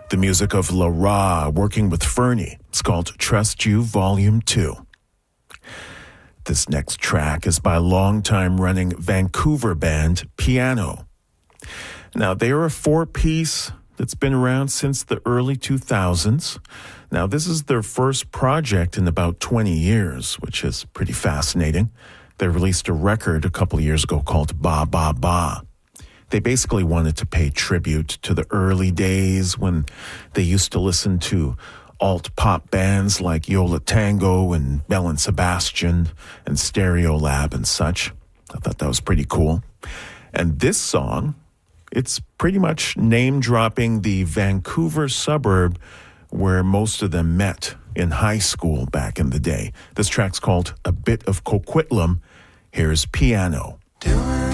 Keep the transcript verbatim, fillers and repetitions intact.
The music of La Ra working with Fernie. It's called Trust You Volume two. This next track is by longtime running Vancouver band Piano. Now, they are a four-piece that's been around since the early two thousands. Now, this is their first project in about twenty years, which is pretty fascinating. They released a record a couple of years ago called Ba Ba Ba. They basically wanted to pay tribute to the early days when they used to listen to alt-pop bands like Yo La Tango and Belle and Sebastian and Stereolab and such. I thought that was pretty cool. And this song, it's pretty much name-dropping the Vancouver suburb where most of them met in high school back in the day. This track's called A Bit of Coquitlam. Here's Piano. Doing